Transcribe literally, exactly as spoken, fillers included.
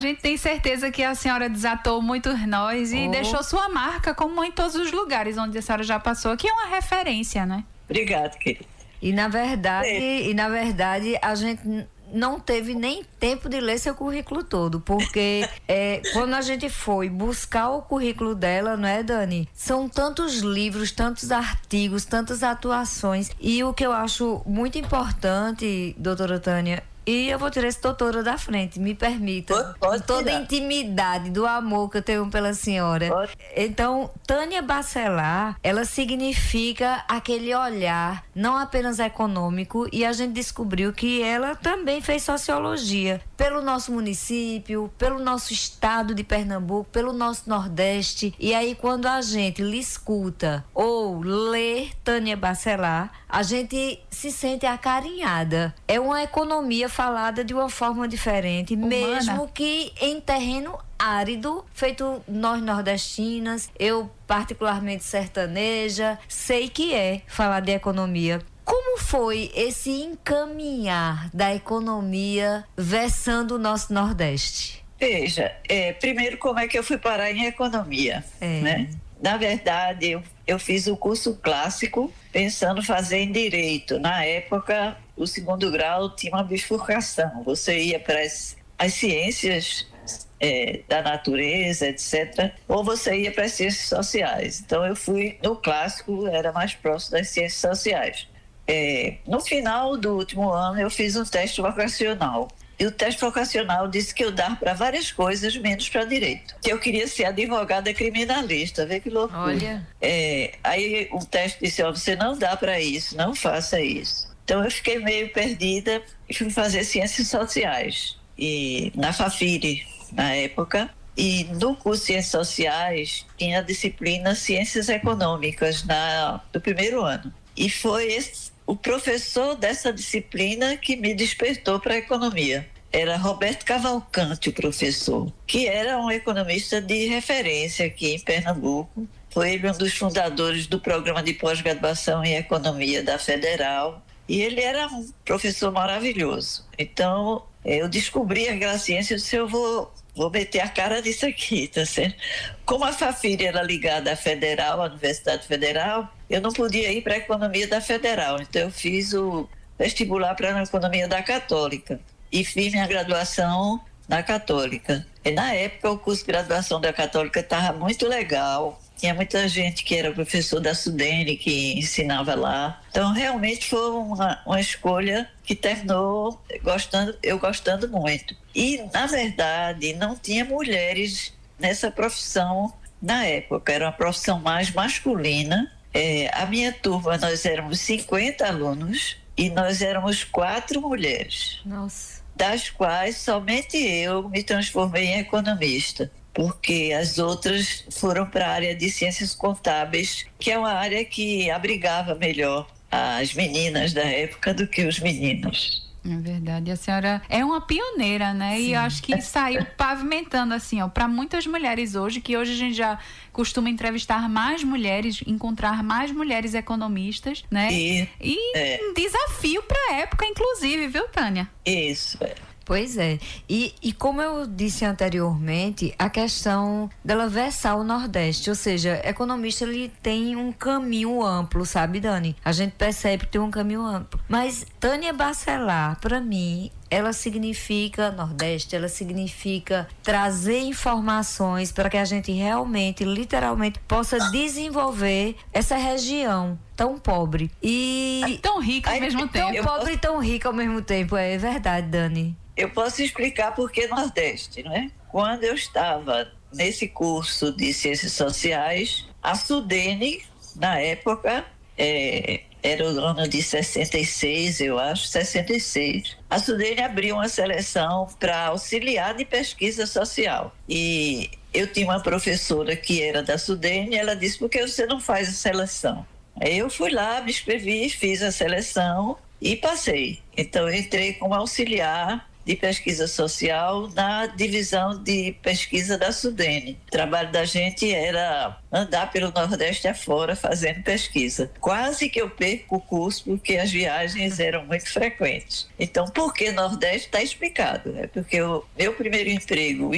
A gente tem certeza que a senhora desatou muitos nós e Oh. deixou sua marca, como em todos os lugares onde a senhora já passou, que é uma referência, né? Obrigada, querida. E na verdade, É. e na verdade a gente n- não teve nem tempo de ler seu currículo todo, porque é, quando a gente foi buscar o currículo dela, não é, Dani? São tantos livros, tantos artigos, tantas atuações. E o que eu acho muito importante, doutora Tânia, e eu vou tirar esse doutora da frente, me permita. Pode- pode Toda a tirar. intimidade do amor que eu tenho pela senhora. Pode. Então, Tânia Bacelar, ela significa aquele olhar, não apenas econômico, e a gente descobriu que ela também fez sociologia pelo nosso município, pelo nosso estado de Pernambuco, pelo nosso Nordeste. E aí, quando a gente lhe escuta ou lê Tânia Bacelar, a gente se sente acarinhada. É uma economia falada de uma forma diferente, Humana. mesmo que em terreno árido, feito nós nordestinas, eu particularmente sertaneja, sei que é falar de economia. Como foi esse encaminhar da economia versando o nosso Nordeste? Veja, é, primeiro, como é que eu fui parar em economia, É. né? Na verdade, eu, eu fiz o curso clássico pensando fazer em direito. Na época, o segundo grau tinha uma bifurcação. Você ia para as, as ciências é, da natureza, etcétera, ou você ia para as ciências sociais. Então, eu fui no clássico, era mais próximo das ciências sociais. É, no final do último ano, eu fiz um teste vocacional. E o teste vocacional disse que eu dava para várias coisas, menos para direito. Que eu queria ser advogada criminalista, vê que loucura. Olha. É, aí o teste disse, ó, você não dá para isso, não faça isso. Então eu fiquei meio perdida e fui fazer ciências sociais. E na Fafiri, na época. E no curso de Ciências Sociais tinha a disciplina Ciências Econômicas na, do primeiro ano. E foi esse, o professor dessa disciplina que me despertou para a economia. Era Roberto Cavalcante, o professor, que era um economista de referência aqui em Pernambuco. Foi ele um dos fundadores do programa de pós-graduação em economia da Federal. E ele era um professor maravilhoso. Então, eu descobri aquela ciência e disse, eu vou... Vou meter a cara nisso aqui, tá certo? Como a Fafiri era ligada à Federal, à Universidade Federal, eu não podia ir para a economia da Federal. Então, eu fiz o vestibular para a economia da Católica e fiz minha graduação na Católica. E, na época, o curso de graduação da Católica estava muito legal. Tinha muita gente que era professor da Sudene, que ensinava lá. Então, realmente foi uma, uma escolha que terminou gostando, eu gostando muito. E, na verdade, não tinha mulheres nessa profissão na época. Era uma profissão mais masculina. É, a minha turma, nós éramos cinquenta alunos e nós éramos quatro mulheres. Nossa. Das quais somente eu me transformei em economista. Porque as outras foram para a área de ciências contábeis, que é uma área que abrigava melhor as meninas da época do que os meninos. É verdade, a senhora é uma pioneira, né? Sim. E eu acho que saiu pavimentando assim, ó, para muitas mulheres hoje, que hoje a gente já costuma entrevistar mais mulheres, encontrar mais mulheres economistas, né? E, E é. um desafio para a época, inclusive, viu, Tânia? isso, é. Pois é, e, e como eu disse anteriormente, a questão dela versar o Nordeste, ou seja, economista ele tem um caminho amplo, sabe, Dani? A gente percebe que tem um caminho amplo, mas Tânia Bacelar, para mim, ela significa Nordeste, ela significa trazer informações para que a gente realmente, literalmente, possa desenvolver essa região tão pobre e Tão rica ao Ai, mesmo então, tempo. eu pobre posso- e tão rica ao mesmo tempo, é verdade, Dani. Eu posso explicar por que Nordeste, não é? Quando eu estava nesse curso de Ciências Sociais, a Sudene, na época, é, era o ano de sessenta e seis, eu acho, sessenta e seis. A Sudene abriu uma seleção para auxiliar de pesquisa social. E eu tinha uma professora que era da Sudene, ela disse, por que você não faz a seleção? Aí eu fui lá, me inscrevi, fiz a seleção e passei. Então eu entrei como auxiliar de pesquisa social na divisão de pesquisa da Sudene. O trabalho da gente era andar pelo Nordeste afora fazendo pesquisa. Quase que eu perco o curso porque as viagens eram muito frequentes. Então, por que Nordeste? Está explicado. É porque o meu primeiro emprego